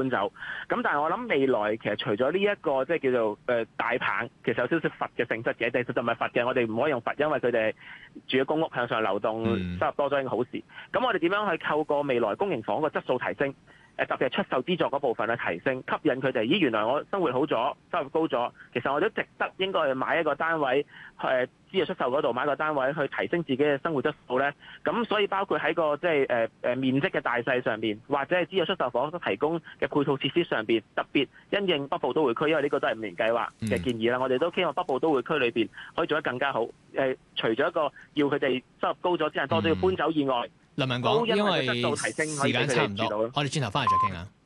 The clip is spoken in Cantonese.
搬走。咁但係我諗未來其實除咗呢一個即係叫做大棒，其實有少少罰嘅性質嘅，但係就唔係罰嘅，我哋唔可以用罰，因為佢哋住咗公屋向上流動，收入多咗已經好事。咁我哋點樣去透過未來公營房個質素提升？特別係出售資助嗰部分去提升，吸引佢哋。咦，原來我生活好咗，收入高咗，其實我都值得應該去買一個單位，資助出售嗰度買一個單位去提升自己嘅生活質素咧。咁所以包括喺個即係面積嘅大細上邊，或者係資助出售房所提供嘅配套設施上邊，特別因應北部都會區，因為呢個都係5年計劃嘅建議啦。我哋都希望北部都會區裏邊可以做得更加好。除咗一個要佢哋收入高咗之後多咗要搬走以外。 梁文廣，因為質素提升時間差唔多，我哋轉頭翻嚟再傾下。